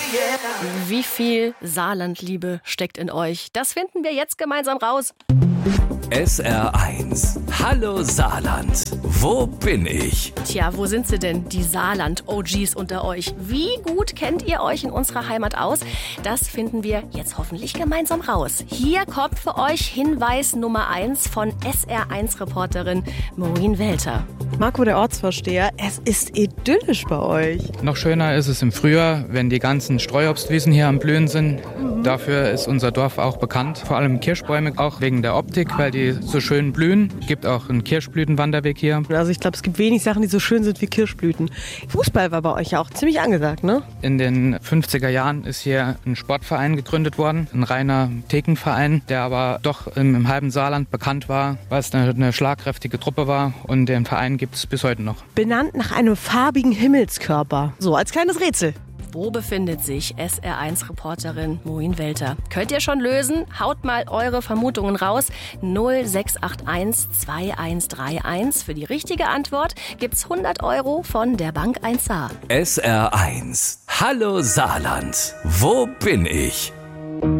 Wie viel Saarlandliebe steckt in euch? Das finden wir jetzt gemeinsam raus. SR1. Hallo Saarland. Wo bin ich? Tja, wo sind sie denn, die Saarland-OGs unter euch? Wie gut kennt ihr euch in unserer Heimat aus? Das finden wir jetzt hoffentlich gemeinsam raus. Hier kommt für euch Hinweis Nummer 1 von SR1-Reporterin Maureen Welter. Marco, der Ortsvorsteher, es ist idyllisch bei euch. Noch schöner ist es im Frühjahr, wenn die ganzen Streuobstwiesen hier am Blühen sind. Dafür ist unser Dorf auch bekannt. Vor allem Kirschbäume, auch wegen der Optik, weil die so schön blühen. Es gibt auch einen Kirschblütenwanderweg hier. Also ich glaube, es gibt wenig Sachen, die so schön sind wie Kirschblüten. Fußball war bei euch ja auch ziemlich angesagt, ne? In den 50er Jahren ist hier ein Sportverein gegründet worden. Ein reiner Thekenverein, der aber doch im halben Saarland bekannt war, weil es eine schlagkräftige Truppe war. Und den Verein gibt es bis heute noch. Benannt nach einem farbigen Himmelskörper. So als kleines Rätsel. Wo befindet sich SR1-Reporterin Maureen Welter? Könnt ihr schon lösen? Haut mal eure Vermutungen raus. 0681 2131. Für die richtige Antwort gibt's 100 € von der Bank 1 Saar. SR1. Hallo Saarland. Wo bin ich?